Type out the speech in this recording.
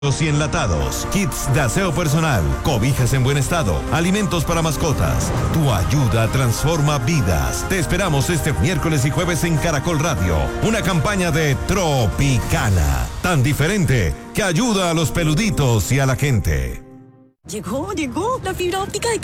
y enlatados, kits de aseo personal, cobijas en buen estado, alimentos para mascotas. Tu ayuda transforma vidas. Te esperamos este miércoles y jueves en Caracol Radio. Una campaña de Tropicana, tan diferente que ayuda a los peluditos y a la gente. Llegó la fibra óptica de